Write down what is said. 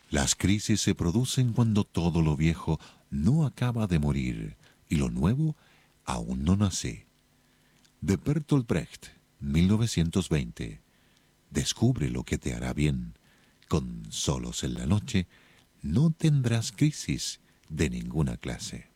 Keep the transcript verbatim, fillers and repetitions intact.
Las crisis se producen cuando todo lo viejo no acaba de morir y lo nuevo aún no nace. De Bertolt Brecht, mil novecientos veinte. Descubre lo que te hará bien. Con Solos en la noche no tendrás crisis de ninguna clase.